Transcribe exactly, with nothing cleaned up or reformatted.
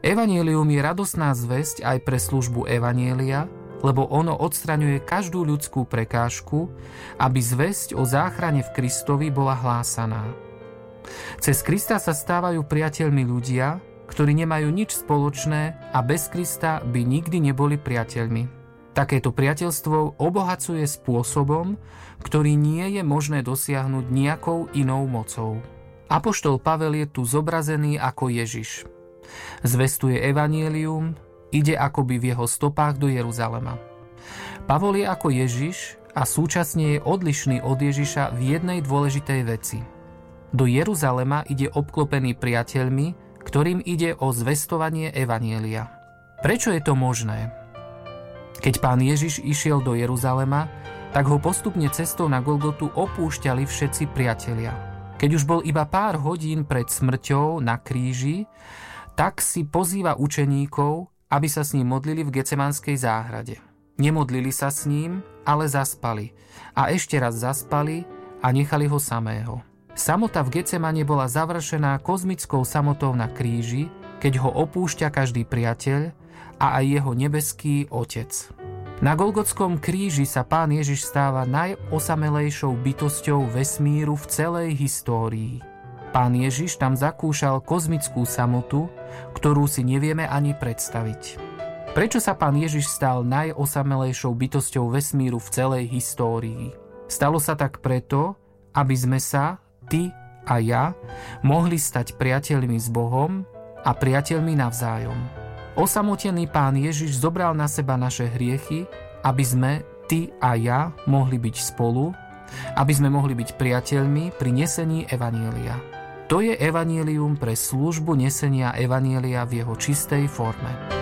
Evanjelium je radosná zvesť aj pre službu evanjelia, lebo ono odstraňuje každú ľudskú prekážku, aby zvesť o záchrane v Kristovi bola hlásaná. Cez Krista sa stávajú priateľmi ľudia, ktorí nemajú nič spoločné a bez Krista by nikdy neboli priateľmi. Takéto priateľstvo obohacuje spôsobom, ktorý nie je možné dosiahnuť nejakou inou mocou. Apoštol Pavel je tu zobrazený ako Ježiš. Zvestuje evanjelium, ide akoby v jeho stopách do Jeruzalema. Pavol je ako Ježiš a súčasne je odlišný od Ježiša v jednej dôležitej veci. Do Jeruzalema ide obklopený priateľmi, ktorým ide o zvestovanie evanjelia. Prečo je to možné? Keď pán Ježiš išiel do Jeruzalema, tak ho postupne cestou na Golgotu opúšťali všetci priatelia. Keď už bol iba pár hodín pred smrťou na kríži, tak si pozýva učeníkov, aby sa s ním modlili v Getsemanskej záhrade. Nemodlili sa s ním, ale zaspali. A ešte raz zaspali a nechali ho samého. Samota v Getsemane bola završená kozmickou samotou na kríži, keď ho opúšťa každý priateľ a aj jeho nebeský Otec. Na Golgotskom kríži sa pán Ježiš stáva najosamelejšou bytosťou vesmíru v celej histórii. Pán Ježiš tam zakúšal kozmickú samotu, ktorú si nevieme ani predstaviť. Prečo sa pán Ježiš stal najosamelejšou bytosťou vesmíru v celej histórii? Stalo sa tak preto, aby sme sa, ty a ja, mohli stať priateľmi s Bohom a priateľmi navzájom. Osamotený pán Ježiš zobral na seba naše hriechy, aby sme, ty a ja, mohli byť spolu, aby sme mohli byť priateľmi pri nesení evanjelia. To je evanjelium pre službu nesenia evanjelia v jeho čistej forme.